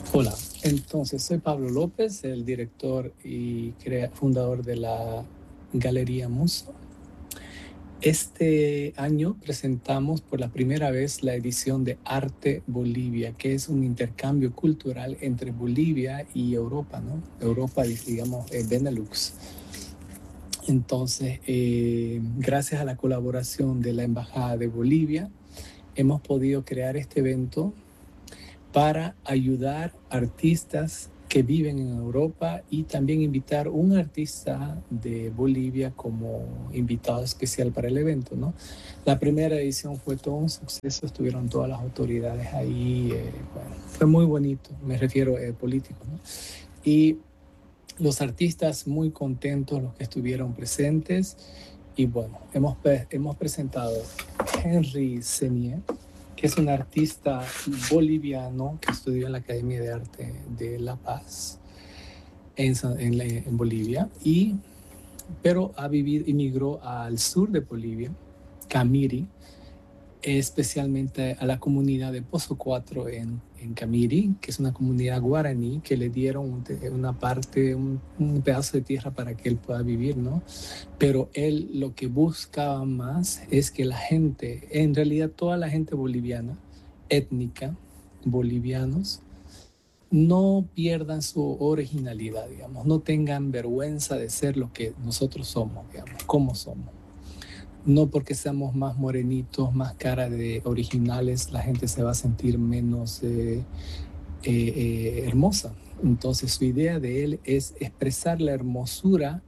Hola, entonces soy Pablo López, el director y fundador de la Galería Muso. Este año presentamos por la primera vez la edición de Arte Bolivia, que es un intercambio cultural entre Bolivia y Europa, ¿no? Europa, digamos, Benelux. Entonces, gracias a la colaboración de la Embajada de Bolivia, hemos podido crear este evento para ayudar artistas que viven en Europa y también invitar un artista de Bolivia como invitado especial para el evento, ¿no? La primera edición fue todo un suceso, estuvieron todas las autoridades ahí, bueno, fue muy bonito, me refiero político, ¿no? Y los artistas muy contentos, los que estuvieron presentes, y bueno, hemos presentado Henry Senier, que es un artista boliviano que estudió en la Academia de Arte de La Paz en Bolivia, pero emigró al sur de Bolivia, Camiri, especialmente a la comunidad de Pozo 4 en Camiri, que es una comunidad guaraní que le dieron una parte, un pedazo de tierra para que él pueda vivir, ¿no? Pero él lo que buscaba más es que la gente, en realidad toda la gente boliviana, étnica, bolivianos, no pierdan su originalidad, digamos, no tengan vergüenza de ser lo que nosotros somos, digamos, como somos. No porque seamos más morenitos, más cara de originales, la gente se va a sentir menos hermosa. Entonces su idea de él es expresar la hermosura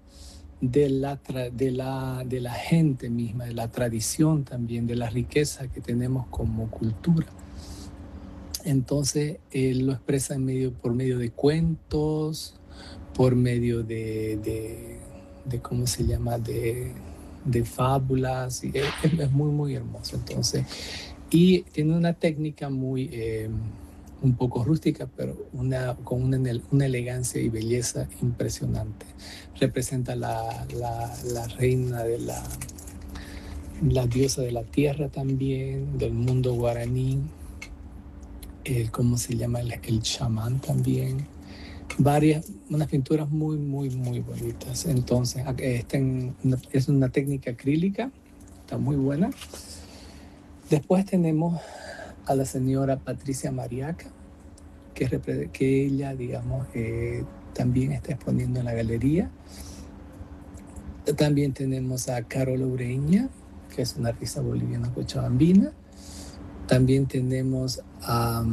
de la gente misma, de la tradición también, de la riqueza que tenemos como cultura. Entonces él lo expresa por medio de cuentos, por medio de ¿cómo se llama? De fábulas, y es muy, muy hermoso. Entonces, y tiene una técnica un poco rústica, pero con una elegancia y belleza impresionante. Representa la reina la diosa de la tierra también, del mundo guaraní, ¿cómo se llama? El chamán también. Unas pinturas muy, muy, muy bonitas. Entonces, es una técnica acrílica, está muy buena. Después tenemos a la señora Patricia Mariaca, que ella, digamos, también está exponiendo en la galería. También tenemos a Carol Ureña, que es una artista boliviana cochabambina. También tenemos a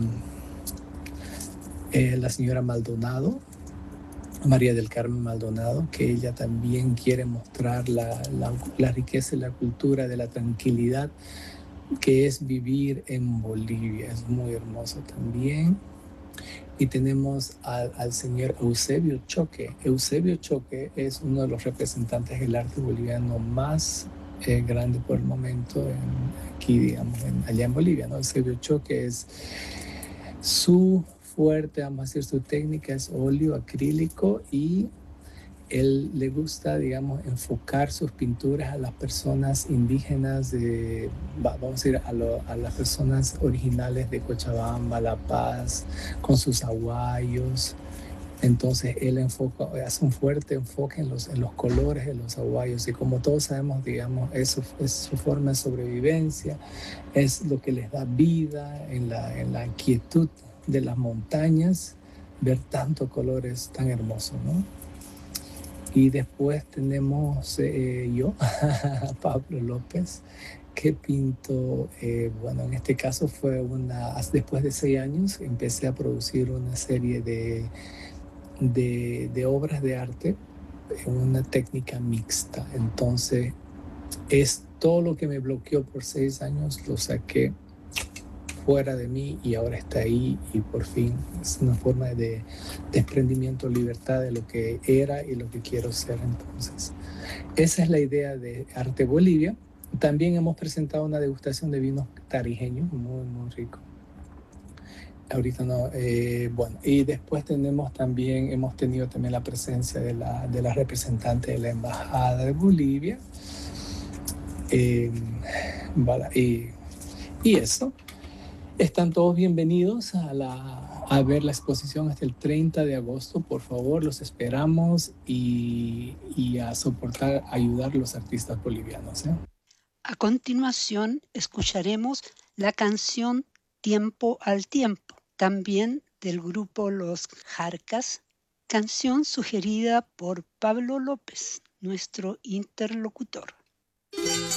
la señora Maldonado, María del Carmen Maldonado, que ella también quiere mostrar la riqueza y la cultura de la tranquilidad que es vivir en Bolivia. Es muy hermoso también. Y tenemos al señor Eusebio Choque. Eusebio Choque es uno de los representantes del arte boliviano más grande por el momento aquí, digamos, allá en Bolivia, ¿no? Eusebio Choque es su fuerte, vamos a decir, su técnica es óleo acrílico, y él le gusta, digamos, enfocar sus pinturas a las personas indígenas, vamos a decir, a las personas originales de Cochabamba, La Paz, con sus aguayos. Entonces él hace un fuerte enfoque en los colores de los aguayos, y como todos sabemos, digamos, eso es su forma de sobrevivencia, es lo que les da vida en la quietud de las montañas, ver tantos colores tan hermosos, ¿no? Y después tenemos yo, Pablo López, que pinto, bueno, en este caso después de 6 años, empecé a producir una serie de obras de arte en una técnica mixta. Entonces, es todo lo que me bloqueó por 6 años, lo saqué fuera de mí y ahora está ahí, y por fin es una forma de desprendimiento, libertad de lo que era y lo que quiero ser. Entonces, esa es la idea de Arte Bolivia. También hemos presentado una degustación de vinos tarijeños, muy, muy rico. Ahorita no, bueno, y después hemos tenido también la presencia de la representante de la Embajada de Bolivia. Voilà, y eso. Están todos bienvenidos a ver la exposición hasta el 30 de agosto. Por favor, los esperamos y a soportar, ayudar a los artistas bolivianos, ¿eh? A continuación, escucharemos la canción Tiempo al Tiempo, también del grupo Los Jarcas, canción sugerida por Pablo López, nuestro interlocutor.